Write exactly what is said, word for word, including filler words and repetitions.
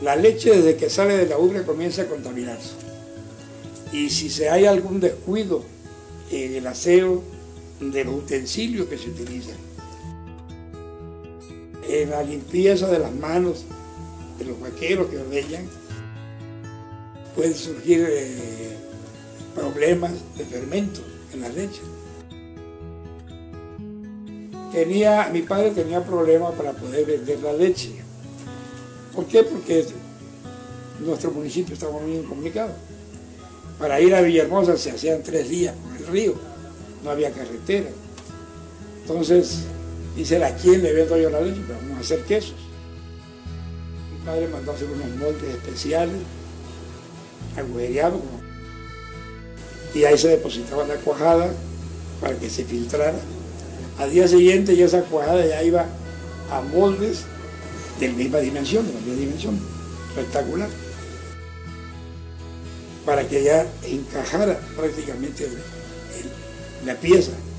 La leche desde que sale de la ubre comienza a contaminarse. Y si se hay algún descuido en el aseo de los utensilios que se utilizan, en la limpieza de las manos de los vaqueros que ordeñan, pueden surgir eh, problemas de fermento en la leche. Tenía, mi padre tenía problemas para poder vender la leche. ¿Por qué? Porque nuestro municipio estaba muy incomunicado. Para ir a Villahermosa se hacían tres días por el río, no había carretera. Entonces, dice, ¿a quién le vendo yo la leche? Pero vamos a hacer quesos. Mi padre mandó a hacer unos moldes especiales, agujereados, y ahí se depositaba la cuajada para que se filtrara. Al día siguiente ya esa cuajada ya iba a moldes de la misma dimensión, de la misma dimensión, rectangular, para que ya encajara prácticamente el, el, la pieza.